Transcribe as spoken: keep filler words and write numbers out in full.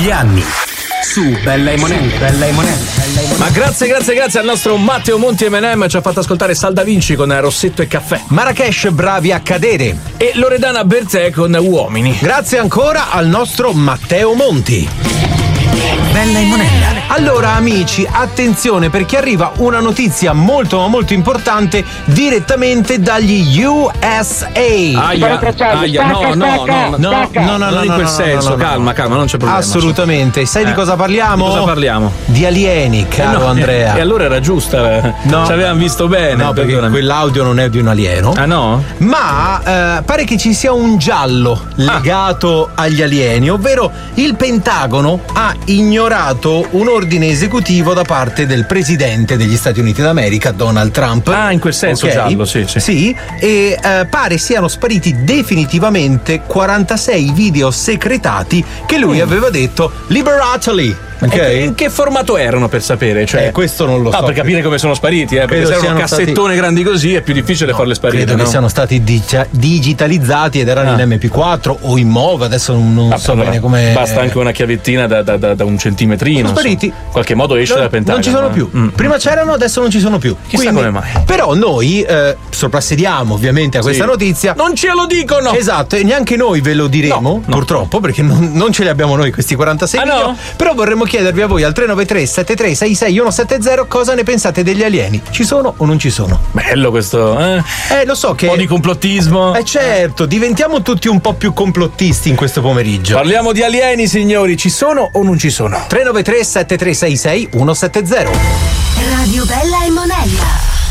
degli anni. Su Bella e Monelli, Bella e Monelli, Bella e Monelli. Ma grazie, grazie, grazie al nostro Matteo Monti M and M, ci ha fatto ascoltare Sal Da Vinci con Rossetto e Caffè. Marrakesh, Bravi a cadere. E Loredana Bertè con Uomini. Grazie ancora al nostro Matteo Monti. Bella e Monella. Allora amici, attenzione perché arriva una notizia molto ma molto importante direttamente dagli U S A. Aia, aia, no, no, no, no, no, no, no, non in no, quel no, senso, no, no, no. calma, calma, non c'è problema. Assolutamente. Sai Eh. di cosa parliamo? Di cosa parliamo? Di alieni, caro Eh no, Andrea. E allora era giusta, No. ci avevamo visto bene. No, perché perdonami. quell'audio non è di un alieno. Ah no? Ma eh, pare che ci sia un giallo legato agli alieni, ovvero il Pentagono ha ignorato un ordine esecutivo da parte del presidente degli Stati Uniti d'America, Donald Trump. Ah, in quel senso Ok? giallo, sì, sì. Sì, e eh, pare siano spariti definitivamente quarantasei video secretati che lui Mm. aveva detto liberateli. Ok? E in che formato erano, per sapere? Cioè, Eh, questo non lo Ah, so. per capire come sono spariti, eh, perché Credo se erano siano stati- cassettone grandi così è più difficile farle sparire. Credo no? che siano stati digia- digitalizzati ed erano Ah. in M P quattro o in M O V, adesso non, non Ah, so allora, bene come. basta anche una chiavettina da, da- da- da un centimetrino. Sono spariti. insomma. In qualche modo esce No, dal Pentagono. non ci sono più. Mm. Prima c'erano, adesso non ci sono più. Chissà come mai. Però noi eh, soprassediamo ovviamente a questa Sì. notizia. Non ce lo dicono! Esatto, e neanche noi ve lo diremo, No, no. purtroppo, perché non, non ce li abbiamo noi questi quarantasei Ah, video. no? Però vorremmo chiedervi a voi al tre nove tre sette tre sei sei uno sette zero cosa ne pensate degli alieni. Ci sono o non ci sono? Bello questo, eh? Un Eh, lo so che. po' di complottismo. Eh certo, diventiamo tutti un po' più complottisti in questo pomeriggio. Parliamo di alieni, signori, ci sono o non ci sono? tre nove tre sette tre sei sei uno sette zero. Radio Bella e Monella.